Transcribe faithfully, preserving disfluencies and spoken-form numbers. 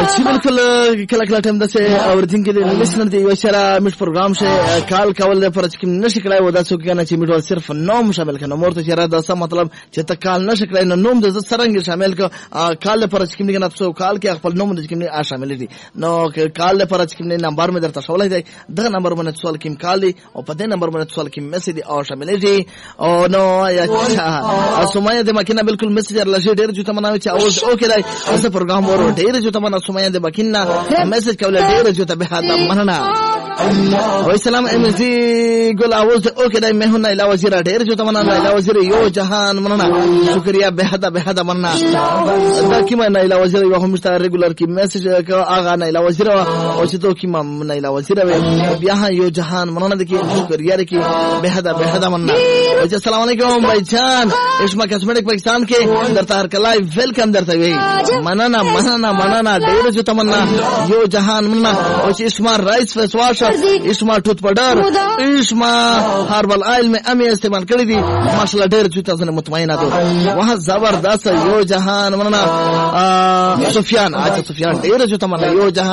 چې بالکل کله کله ټایم داسې اورېدونکي د لیسنر دی یو سره میټ پروګرام شه کال کول لپاره چې نشي کړای و دا څوک کنه چې میټ ول صرف نوم شامل کنه مورته چې را دا څه مطلب چې ته کال نشي کړای نو نوم د سرنګ شامل ک کال لپاره چې کنه څو کال کې خپل نوم د کنه شامل دي نو کال لپاره چې کنه نمبر مې درته شولای دی دغه نمبر باندې سوال کې کال دی او په دې نمبر باندې سوال کې میسج دی او شامل دي او نو یا سمیا د مکینه بالکل میسج لږ ډیر جو تمنه چې اوس اوکې دی اوس پروګرام ور ډیر جو تمنه سمیا د مکینه میسج کوله ډیر جو ته به دا مننه و سلام ام سي ګل اواز اوکې دی مه نه لا وزیر ډیر جو تمنه لا وزیر یو جهان مننه شکریا به حدا به حدا مننه دا کیمه نه لا وزیر یو هم ستاره ریګولر کی میسج اغه نه لا وزیر او چې تو کیمه نه لا وزیر بیا یو جهان مننه د کی شکریا د کی به حدا به حدا مننه السلام علیکم بھائی جان اشما کاسمیټک پاکستان کې درته هر کله ویلکم درته وی مننه مننه مننه ډیر جو تمنا یو جهان مننه او چې اشما رائس فیس واش اشما ټوت پډر اشما هاربل آیل مې امي استعمال کړی دي ماشاءالله ډیر جو تاسو نه مطمئنه ده واه زبردست یو جهان مننه سفیان اچھا سفیان ډیر جو تمنا یو جهان